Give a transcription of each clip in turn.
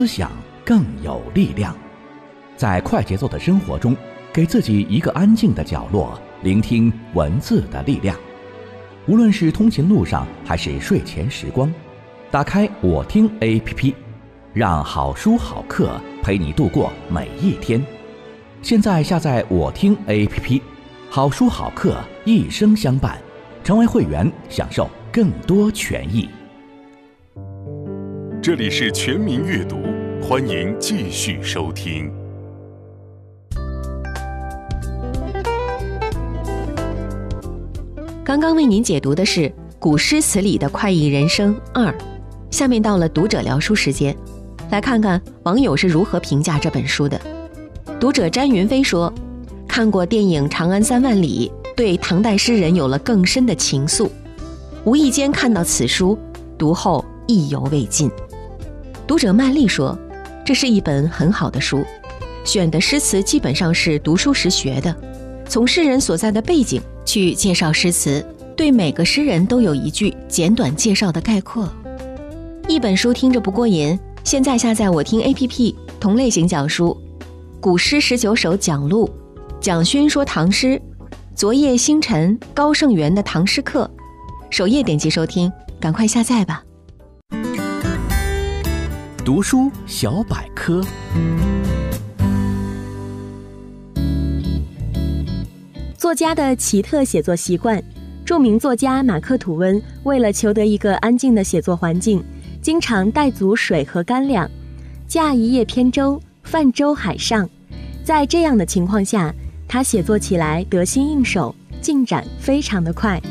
思想更有力量。在快节奏的生活中，给自己一个安静的角落，聆听文字的力量。无论是通勤路上还是睡前时光，打开我听 APP， 让好书好课陪你度过每一天。现在下载我听 APP， 好书好课一生相伴，成为会员享受更多权益。 这里是全民阅读，欢迎继续收听。 刚刚为您解读的是古诗词里的快意人生2，下面到了读者聊书时间，来看看网友是如何评价这本书的。读者詹云飞说，看过电影《长安3万里》，对唐代诗人有了更深的情愫，无意间看到此书，读后意犹未尽。读者曼丽说，这是一本很好的书，选的诗词基本上是读书时学的，从诗人所在的背景去介绍诗词，对每个诗人都有一句简短介绍的概括。一本书听着不过瘾，现在下载我听 APP， 同类型讲书，古诗19首讲录，蒋勋说唐诗，昨夜星辰，高胜元的唐诗课，首页点击收听，赶快下载吧。 读书小百科。 作家的奇特写作习惯。著名作家马克·吐温为了求得一个安静的写作环境，经常带足水和干粮，驾一叶扁舟，泛舟海上。在这样的情况下，他写作起来得心应手，进展非常的快。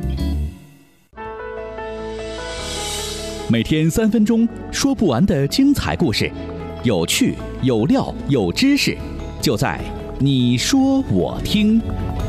每天3分钟，说不完的精彩故事，有趣有料有知识，就在你说我听。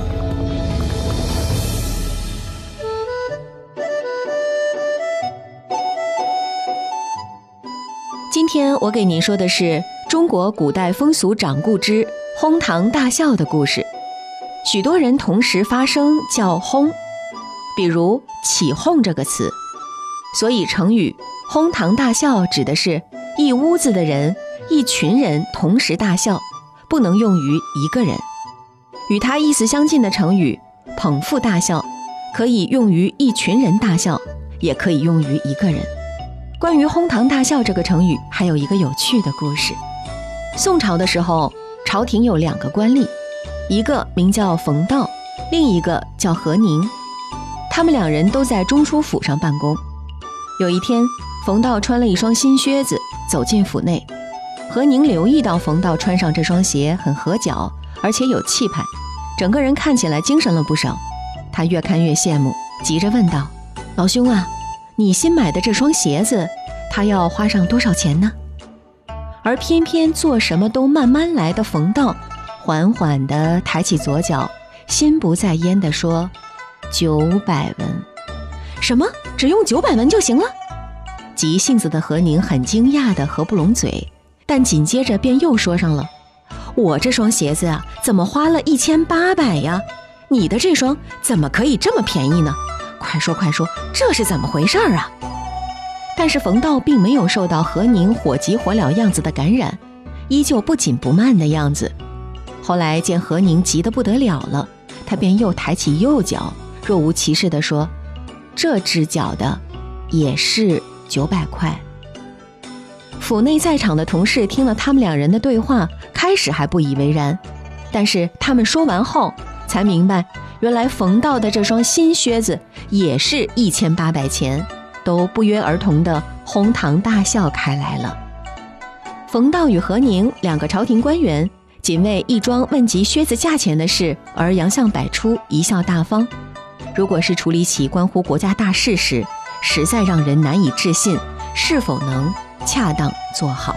今天我给您说的是中国古代风俗掌故之哄堂大笑的故事。许多人同时发声叫哄，比如起哄这个词，所以成语哄堂大笑指的是一屋子的人，一群人同时大笑，不能用于一个人。与它意思相近的成语捧腹大笑，可以用于一群人大笑，也可以用于一个人。关于哄堂大笑这个成语还有一个有趣的故事。宋朝的时候，朝廷有2个官吏，一个名叫冯道，另一个叫何宁，他们2人都在中书府上办公。有一天，冯道穿了一双新靴子走进府内，何宁留意到冯道穿上这双鞋很合脚，而且有气派，整个人看起来精神了不少。他越看越羡慕，急着问道，老兄啊，你新买的这双鞋子，它要花上多少钱呢？而偏偏做什么都慢慢来的冯道，缓缓地抬起左脚，心不在焉地说，900文。什么？只用900文就行了？急性子的何宁很惊讶地合不拢嘴，但紧接着便又说上了，我这双鞋子啊，怎么花了1800呀？你的这双怎么可以这么便宜呢？快说快说，这是怎么回事啊？但是冯道并没有受到何宁火急火燎样子的感染，依旧不紧不慢的样子。后来见何宁急得不得了了，他便又抬起右脚，若无其事地说，这只脚的也是900块。府内在场的同事听了他们2人的对话，开始还不以为然，但是他们说完后才明白，原来冯道的这双新靴子也是1800钱，都不约而同地哄堂大笑开来了。冯道与何宁2个朝廷官员，仅为一桩问及靴子价钱的事而洋相百出，贻笑大方。如果是处理起关乎国家大事时，实在让人难以置信，是否能恰当做好。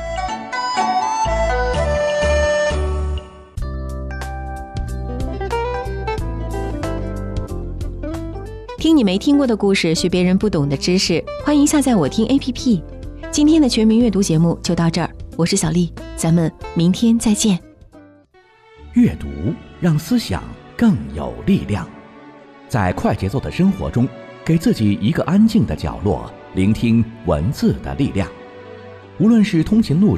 听你没听过的故事，学别人不懂的知识，欢迎下载我听 APP。 今天的全民阅读节目就到这儿，我是小丽，咱们明天再见。 阅读让思想更有力量。在快节奏的生活中，给自己一个安静的角落，聆听文字的力量。无论是通勤路上